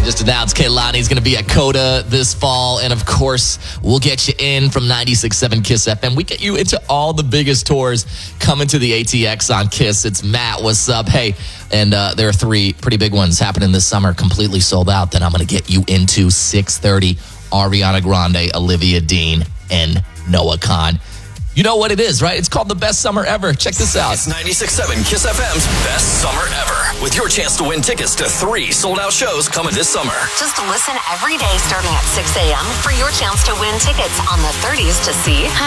just announced Kehlani's going to be at Coda this fall. And, of course, we'll get you in from 96.7 KISS FM. We get you into all the biggest tours coming to the ATX on KISS. It's Matt. What's up? Hey, and there are three pretty big ones happening this summer, completely sold out. Then I'm going to get you into 6:30, Ariana Grande, Olivia Dean, and Noah Khan. You know what it is, right? It's called the best summer ever. Check this out. It's 96.7 KISS FM's best summer ever. With your chance to win tickets to 3 sold-out shows coming this summer. Just listen every day starting at 6 a.m. for your chance to win tickets on the 30s to see